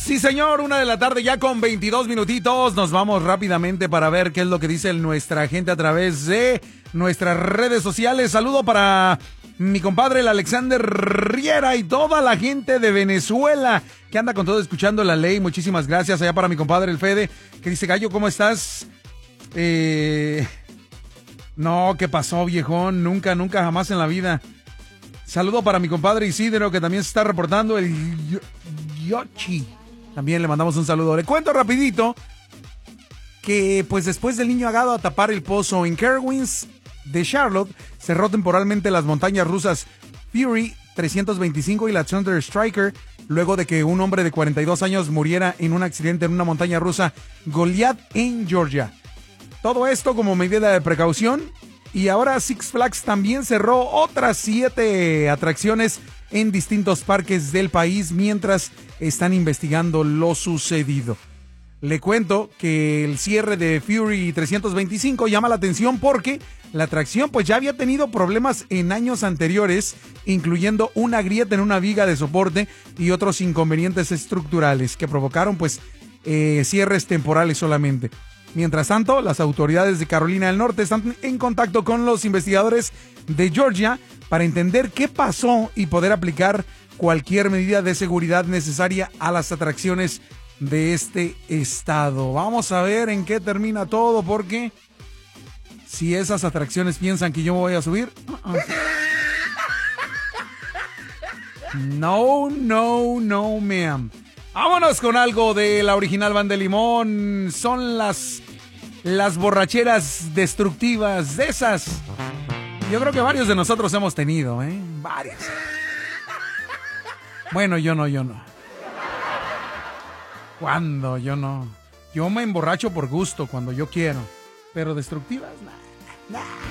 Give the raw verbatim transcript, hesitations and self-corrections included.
Sí, señor, una de la tarde ya con veintidós minutitos. Nos vamos rápidamente para ver qué es lo que dice nuestra gente a través de nuestras redes sociales. Saludo para mi compadre, el Alexander Riera, y toda la gente de Venezuela que anda con todo escuchando la ley. Muchísimas gracias. Allá para mi compadre, el Fede, que dice: Gallo, ¿cómo estás? Eh... No, ¿qué pasó, viejón? Nunca, nunca, jamás en la vida. Saludo para mi compadre Isidro, que también se está reportando, el Yochi. También le mandamos un saludo. Le cuento rapidito que pues después del niño ahogado a tapar el pozo en Kerwins de Charlotte, cerró temporalmente las montañas rusas Fury trescientos veinticinco y la Thunder Striker, luego de que un hombre de cuarenta y dos años muriera en un accidente en una montaña rusa Goliath en Georgia. Todo esto como medida de precaución. Y ahora Six Flags también cerró otras siete atracciones en distintos parques del país mientras están investigando lo sucedido. Le cuento que el cierre de Fury trescientos veinticinco llama la atención porque la atracción pues ya había tenido problemas en años anteriores, incluyendo una grieta en una viga de soporte y otros inconvenientes estructurales que provocaron pues eh, cierres temporales solamente. Mientras tanto, las autoridades de Carolina del Norte están en contacto con los investigadores de Georgia para entender qué pasó y poder aplicar cualquier medida de seguridad necesaria a las atracciones de este estado. Vamos a ver en qué termina todo, porque si esas atracciones piensan que yo me voy a subir, uh-uh. no, no, no, ma'am. Vámonos con algo de la original Banda de Limón. Son las, las borracheras destructivas de esas. Yo creo que varios de nosotros hemos tenido, ¿eh? Varios. Bueno, yo no, yo no. ¿Cuándo? Yo no. Yo me emborracho por gusto, cuando yo quiero. Pero destructivas, nada. Nah.